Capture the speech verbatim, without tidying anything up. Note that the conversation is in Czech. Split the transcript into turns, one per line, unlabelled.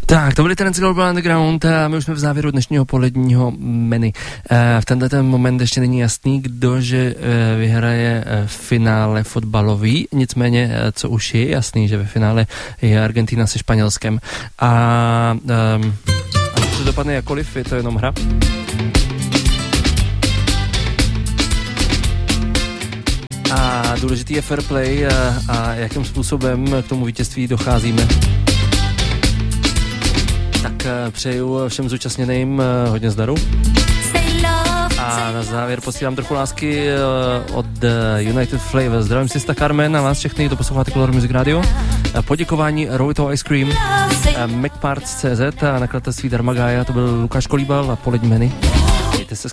Tak, to byly Trans Global Underground a my už jsme v závěru dnešního poledního menu. V tenhle ten moment ještě není jasný, kdože vyhraje finále fotbalový, nicméně, co už je jasný, že ve finále je Argentina se Španělskem. A, um, a to dopadne jakkoliv, je to jenom hra. A důležitý je fair play a, a jakým způsobem k tomu vítězství docházíme. Tak přeju všem zúčastněným hodně zdaru. A na závěr posílám trochu lásky od United Flavor. Zdravím si Carmen a vás všechny, to posloucháte Color Music Radio. Poděkování Rojto Ice Cream, Macparts tečka cé zet a nakladatelství Darmagaja, to byl Lukáš Kolíbal a polední menu.